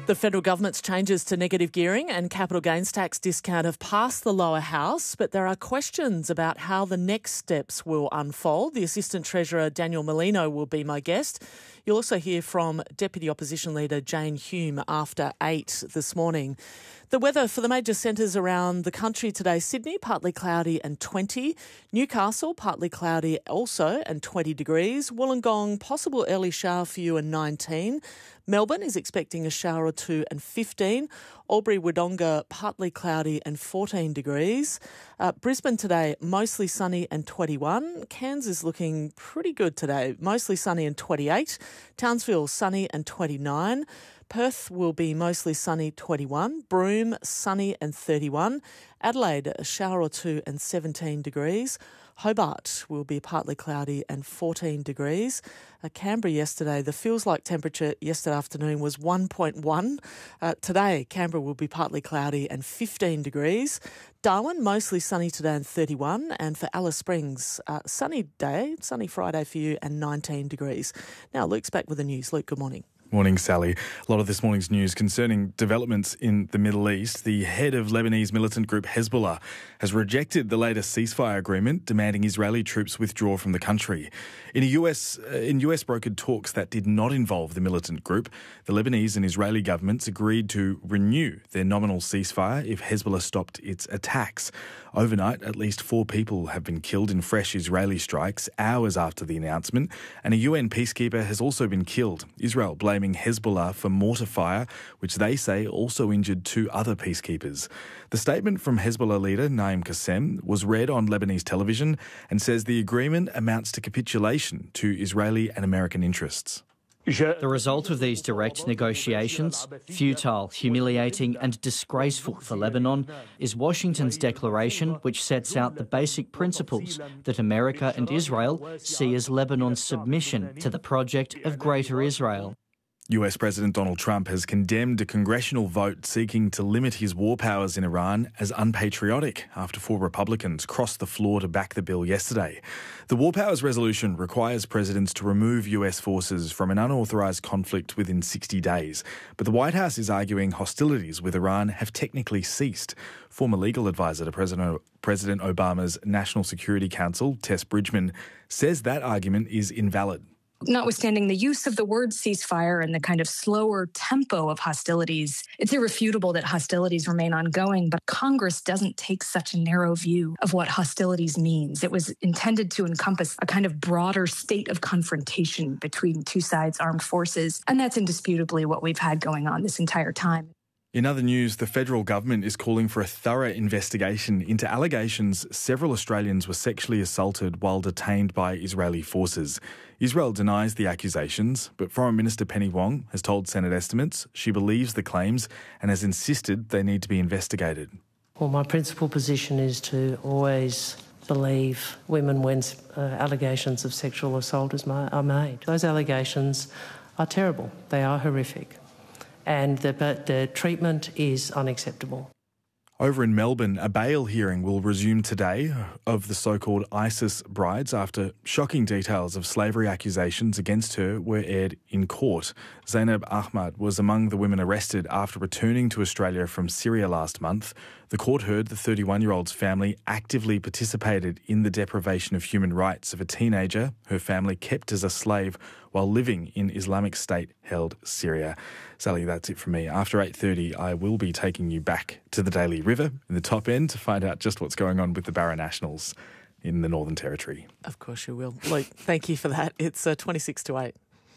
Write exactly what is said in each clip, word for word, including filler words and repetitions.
The federal government's changes to negative gearing and capital gains tax discount have passed the lower house, but there are questions about how the next steps will unfold. The Assistant Treasurer, Daniel Molino, will be my guest. You'll also hear from Deputy Opposition Leader Jane Hume after eight this morning. The weather for the major centres around the country today: Sydney, partly cloudy and twenty. Newcastle, partly cloudy also and twenty degrees. Wollongong, possible early shower for you and nineteen. Melbourne is expecting a shower or two and fifteen. Albury-Wodonga, partly cloudy and fourteen degrees. Uh, Brisbane today, mostly sunny and twenty-one. Cairns is looking pretty good today, mostly sunny and twenty-eight. Townsville, sunny and twenty-nine. Perth will be mostly sunny, twenty-one. Broome, sunny and thirty-one. Adelaide, a shower or two and seventeen degrees. Hobart will be partly cloudy and fourteen degrees. Uh, Canberra yesterday, the feels-like temperature yesterday afternoon was one point one. Uh, today, Canberra will be partly cloudy and fifteen degrees. Darwin, mostly sunny today and thirty-one. And for Alice Springs, uh, sunny day, sunny Friday for you and nineteen degrees. Now, Luke's back with the news. Luke, good morning. Morning, Sally. A lot of this morning's news concerning developments in the Middle East. The head of Lebanese militant group Hezbollah has rejected the latest ceasefire agreement, demanding Israeli troops withdraw from the country. In a U S uh, in U S brokered talks that did not involve the militant group, the Lebanese and Israeli governments agreed to renew their nominal ceasefire if Hezbollah stopped its attacks. Overnight, at least four people have been killed in fresh Israeli strikes hours after the announcement, and a U N peacekeeper has also been killed. Israel blaming Hezbollah for mortar fire, which they say also injured two other peacekeepers. The statement from Hezbollah leader Naim Qassem was read on Lebanese television and says the agreement amounts to capitulation to Israeli and American interests. The result of these direct negotiations, futile, humiliating and disgraceful for Lebanon, is Washington's declaration which sets out the basic principles that America and Israel see as Lebanon's submission to the project of Greater Israel. U S President Donald Trump has condemned a congressional vote seeking to limit his war powers in Iran as unpatriotic after four Republicans crossed the floor to back the bill yesterday. The war powers resolution requires presidents to remove U S forces from an unauthorised conflict within sixty days. But the White House is arguing hostilities with Iran have technically ceased. Former legal advisor to President, President Obama's National Security Council, Tess Bridgman, says that argument is invalid. Notwithstanding the use of the word ceasefire and the kind of slower tempo of hostilities, it's irrefutable that hostilities remain ongoing, but Congress doesn't take such a narrow view of what hostilities means. It was intended to encompass a kind of broader state of confrontation between two sides' armed forces, and that's indisputably what we've had going on this entire time. In other news, the federal government is calling for a thorough investigation into allegations several Australians were sexually assaulted while detained by Israeli forces. Israel denies the accusations, but Foreign Minister Penny Wong has told Senate estimates she believes the claims and has insisted they need to be investigated. Well, my principal position is to always believe women when uh, allegations of sexual assault is ma- are made. Those allegations are terrible. They are horrific. And the, but the treatment is unacceptable. Over in Melbourne, a bail hearing will resume today of the so-called ISIS brides after shocking details of slavery accusations against her were aired in court. Zainab Ahmad was among the women arrested after returning to Australia from Syria last month. The court heard the thirty-one-year-old's family actively participated in the deprivation of human rights of a teenager her family kept as a slave while living in Islamic State-held Syria. Sally, that's it from me. After eight thirty, I will be taking you back to the Daly River in the top end to find out just what's going on with the Barra Nationals in the Northern Territory. Of course you will. Luke, thank you for that. It's uh, twenty-six to eight.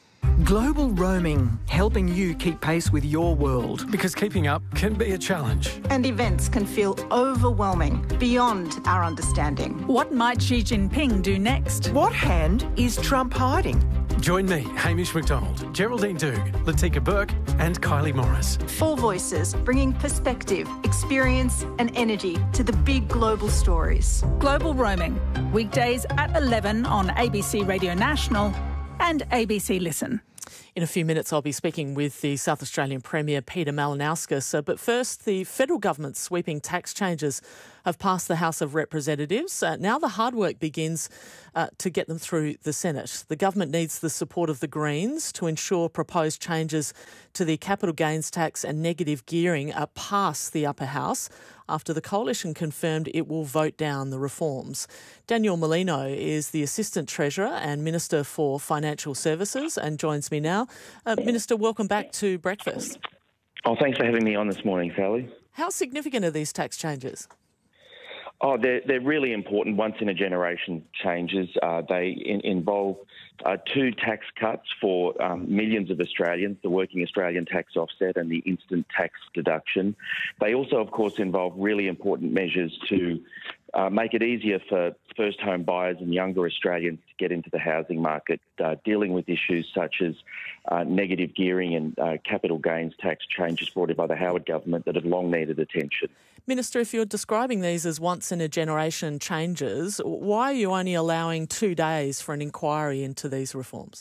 Global roaming, helping you keep pace with your world. Because keeping up can be a challenge. And events can feel overwhelming, beyond our understanding. What might Xi Jinping do next? What hand is Trump hiding? Join me, Hamish McDonald, Geraldine Doog, Latika Burke and Kylie Morris. Four voices bringing perspective, experience and energy to the big global stories. Global roaming, weekdays at eleven on A B C Radio National and A B C Listen. In a few minutes, I'll be speaking with the South Australian Premier, Peter Malinauskas. Uh, but first, the federal government's sweeping tax changes have passed the House of Representatives. Uh, now the hard work begins uh, to get them through the Senate. The government needs the support of the Greens to ensure proposed changes to the capital gains tax and negative gearing are passed the upper house after the coalition confirmed it will vote down the reforms. Daniel Molino is the Assistant Treasurer and Minister for Financial Services and joins me now. Uh, Minister, welcome back to Breakfast. Oh, thanks for having me on this morning, Sally. How significant are these tax changes? Oh, they're, they're really important once-in-a-generation changes. Uh, they in, involve uh, two tax cuts for um, millions of Australians, the Working Australian Tax Offset and the Instant Tax Deduction. They also, of course, involve really important measures to uh, make it easier for first home buyers and younger Australians to get into the housing market, uh, dealing with issues such as uh, negative gearing and uh, capital gains tax changes brought in by the Howard government that have long needed attention. Minister, if you're describing these as once-in-a-generation changes, why are you only allowing two days for an inquiry into these reforms?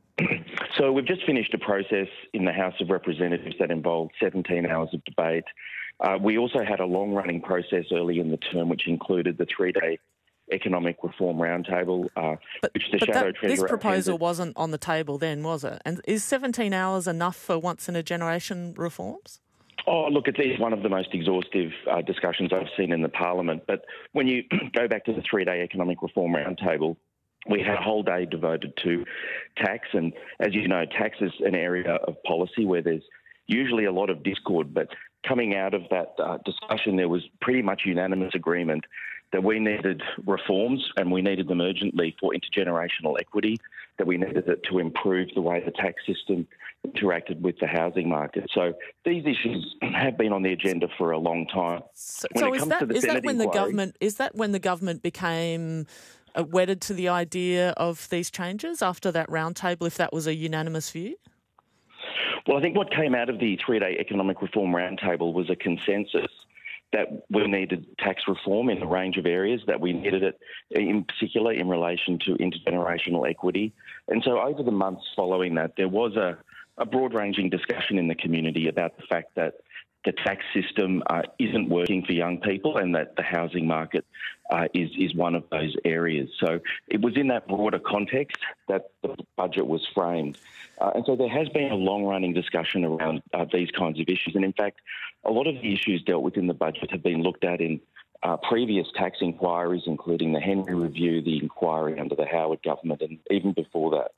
So we've just finished a process in the House of Representatives that involved seventeen hours of debate. Uh, we also had a long-running process early in the term, which included the three-day Economic Reform Roundtable, uh, but, which the but Shadow that, Treasurer... This proposal attended. wasn't on the table then, was it? And is seventeen hours enough for once-in-a-generation reforms? Oh, look, it's one of the most exhaustive uh, discussions I've seen in the Parliament. But when you go back to the three-day Economic Reform Roundtable, we had a whole day devoted to tax. And as you know, tax is an area of policy where there's usually a lot of discord. But coming out of that uh, discussion, there was pretty much unanimous agreement that we needed reforms and we needed them urgently for intergenerational equity, that we needed it to improve the way the tax system interacted with the housing market. So these issues have been on the agenda for a long time. So, so is that, is that when the government is that when the government became uh, wedded to the idea of these changes after that roundtable, if that was a unanimous view? Well, I think what came out of the three-day Economic Reform Roundtable was a consensus that we needed tax reform in a range of areas, that we needed it in particular in relation to intergenerational equity. And so over the months following that, there was a, a broad-ranging discussion in the community about the fact that the tax system uh, isn't working for young people and that the housing market uh, is, is one of those areas. So it was in that broader context that the budget was framed. Uh, and so there has been a long-running discussion around uh, these kinds of issues. And in fact, a lot of the issues dealt with in the budget have been looked at in uh, previous tax inquiries, including the Henry Review, the inquiry under the Howard government, and even before that.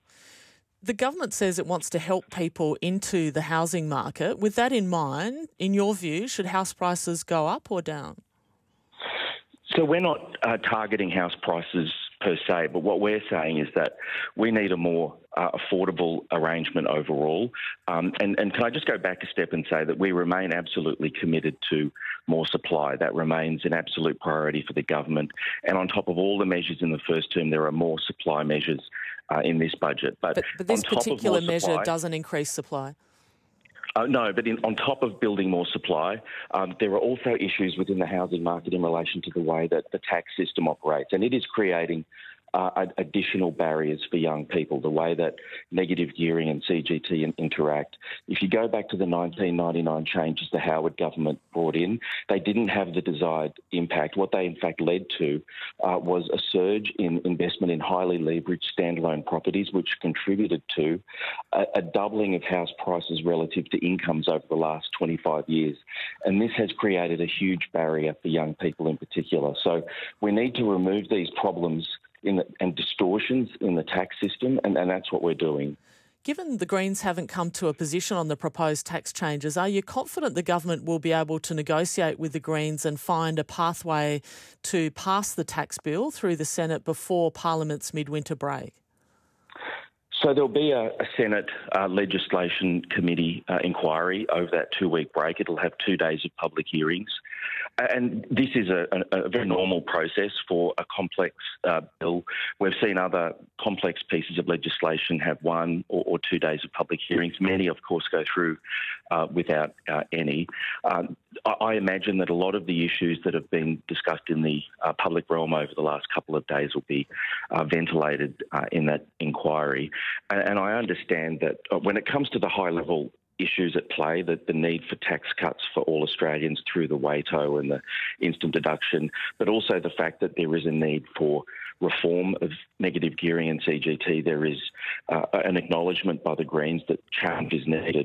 The government says it wants to help people into the housing market. With that in mind, in your view, should house prices go up or down? So we're not uh, targeting house prices per se, but what we're saying is that we need a more uh, affordable arrangement overall. Um, and, and can I just go back a step and say that we remain absolutely committed to more supply. That remains an absolute priority for the government. And on top of all the measures in the first term, there are more supply measures uh, in this budget. But, but, but this particular measure supply, doesn't increase supply. Uh, no, but in, on top of building more supply, um, there are also issues within the housing market in relation to the way that the tax system operates, and it is creating uh, additional barriers for young people, the way that negative gearing and C G T interact. If you go back to the nineteen ninety-nine changes the Howard government brought in, they didn't have the desired impact. What they in fact led to uh, was a surge in investment in highly leveraged standalone properties, which contributed to a, a doubling of house prices relative to incomes over the last twenty-five years. And this has created a huge barrier for young people in particular. So we need to remove these problems in the, and distortions in the tax system, and, and that's what we're doing. Given the Greens haven't come to a position on the proposed tax changes, are you confident the government will be able to negotiate with the Greens and find a pathway to pass the tax bill through the Senate before Parliament's midwinter break? So there'll be a, a Senate uh, Legislation Committee uh, inquiry over that two-week break. It'll have two days of public hearings. And this is a, a, a very normal process for a complex uh, bill. We've seen other complex pieces of legislation have one or, or two days of public hearings. Many, of course, go through uh, without uh, any. Um, I, I imagine that a lot of the issues that have been discussed in the uh, public realm over the last couple of days will be uh, ventilated uh, in that inquiry. And, and I understand that when it comes to the high-level issues at play, that the need for tax cuts for all Australians through the WATO and the instant deduction, but also the fact that there is a need for reform of negative gearing and C G T. There is uh, an acknowledgement by the Greens that change is needed.